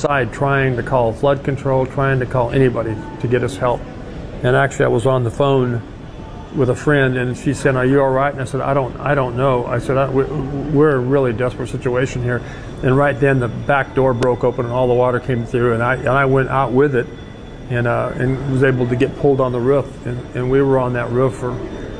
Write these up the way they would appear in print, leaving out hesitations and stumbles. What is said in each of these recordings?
outside trying to call flood control, trying to call anybody to get us help. And actually I was on the phone with a friend, and she said, "Are you all right?" And I said, I don't know. I said, we're in a really desperate situation here. And right then the back door broke open and all the water came through, and I went out with it and was able to get pulled on the roof. And we were on that roof for,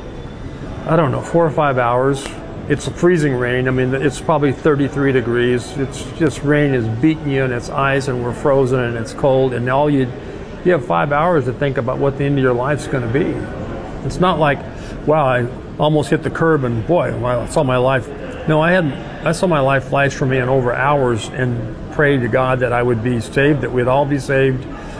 I don't know, 4 or 5 hours. It's freezing rain. I mean, it's probably 33 degrees. It's just rain is beating you, and it's ice, and we're frozen, and it's cold. And all you have 5 hours to think about what the end of your life's going to be. It's not like, wow, I almost hit the curb and boy, I saw my life. No, I saw my life flash for me in over hours, and prayed to God that I would be saved, that we'd all be saved.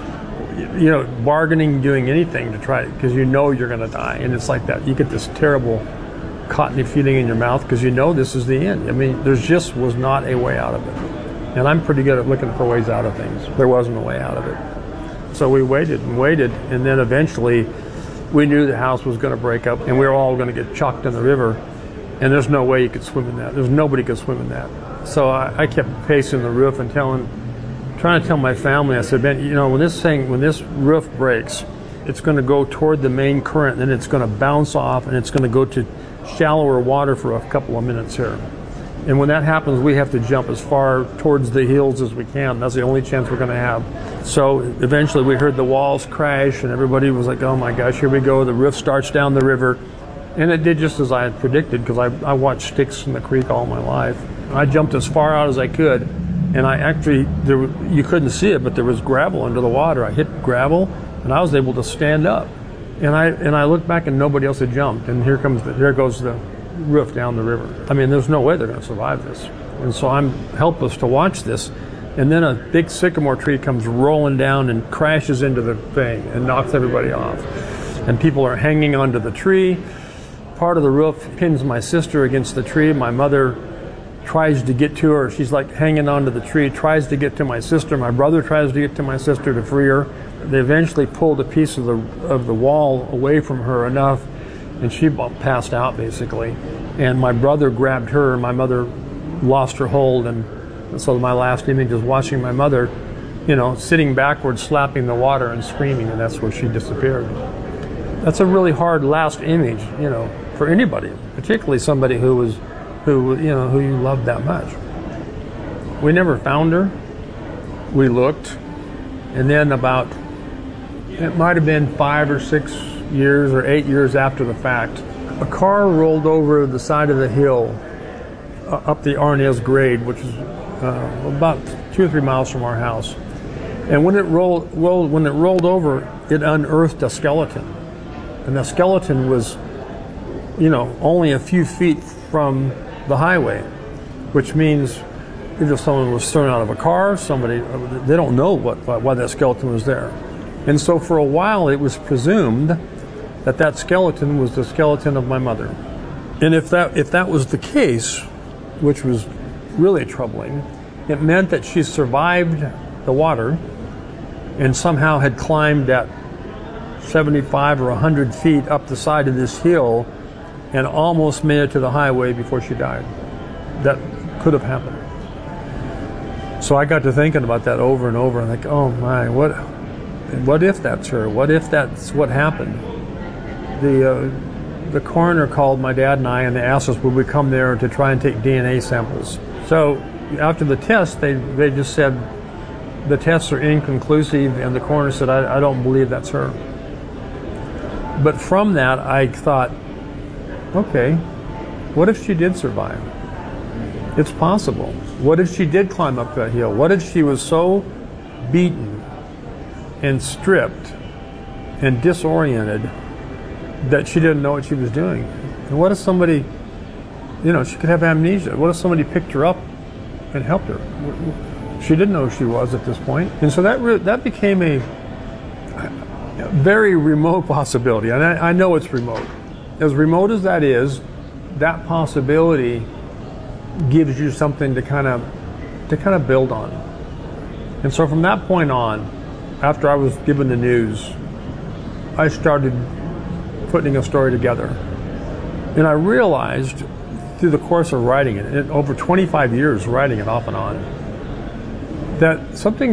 You know, bargaining, doing anything to try, because you know you're going to die. And it's like that. You get this terrible cottony feeling in your mouth because you know this is the end. I mean, there just was not a way out of it. And I'm pretty good at looking for ways out of things. There wasn't a way out of it. So we waited and waited, and then eventually we knew the house was going to break up and we were all going to get chucked in the river, and there's no way you could swim in that. There's nobody could swim in that. So I kept pacing the roof and trying to tell my family, I said, "Ben, you know, when this roof breaks, it's going to go toward the main current, and then it's going to bounce off, and it's going to go to shallower water for a couple of minutes here. And when that happens, we have to jump as far towards the hills as we can. That's the only chance we're going to have." So eventually we heard the walls crash, and everybody was like, "Oh my gosh, here we go." The roof starts down the river. And it did just as I had predicted, because I watched sticks in the creek all my life. I jumped as far out as I could, and I actually, you couldn't see it, but there was gravel under the water. I hit gravel, and I was able to stand up. And I looked back, and nobody else had jumped. And here goes the roof down the river. I mean, there's no way they're going to survive this. And so I'm helpless to watch this. And then a big sycamore tree comes rolling down and crashes into the thing and knocks everybody off. And people are hanging onto the tree. Part of the roof pins my sister against the tree. My mother tries to get to her. She's like hanging onto the tree, tries to get to my sister. My brother tries to get to my sister to free her. They eventually pulled a piece of the wall away from her enough, and she passed out basically. And my brother grabbed her. My mother lost her hold, and so my last image is watching my mother, you know, sitting backwards, slapping the water and screaming, and that's where she disappeared. That's a really hard last image, you know, for anybody, particularly somebody who you loved that much. We never found her. We looked, and then it might have been 5 or 6 years or 8 years after the fact, a car rolled over the side of the hill up the Arnez grade, which is about 2 or 3 miles from our house. And when it rolled over, it unearthed a skeleton. And the skeleton was, you know, only a few feet from the highway, which means either someone was thrown out of a car, they don't know why that skeleton was there. And so for a while it was presumed that skeleton was the skeleton of my mother. And if that was the case, which was really troubling, it meant that she survived the water and somehow had climbed that 75 or 100 feet up the side of this hill and almost made it to the highway before she died. That could have happened. So I got to thinking about that over and over, and like, oh my, what if that's her? What if that's what happened? The coroner called my dad and I, and they asked us would we come there to try and take DNA samples. So after the test, they just said the tests are inconclusive, and the coroner said, I don't believe that's her. But from that, I thought, okay, what if she did survive? It's possible. What if she did climb up that hill? What if she was so beaten and stripped and disoriented that she didn't know what she was doing? And what if somebody, you know, she could have amnesia. What if somebody picked her up and helped her? She didn't know who she was at this point. And so that became a very remote possibility. And I know it's remote. As remote as that is, that possibility gives you something to kind of build on. And so from that point on, after I was given the news, I started putting a story together. And I realized through the course of writing it, over 25 years writing it off and on, that something